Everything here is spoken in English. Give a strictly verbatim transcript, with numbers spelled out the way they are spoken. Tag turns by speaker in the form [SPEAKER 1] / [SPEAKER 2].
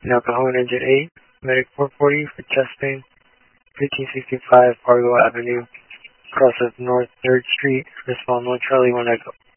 [SPEAKER 1] El Cajon Engine eight, Medic four forty for chest pain, fifteen sixty-five Fargo Avenue, cross of North third Street, respond one Charlie one Echo.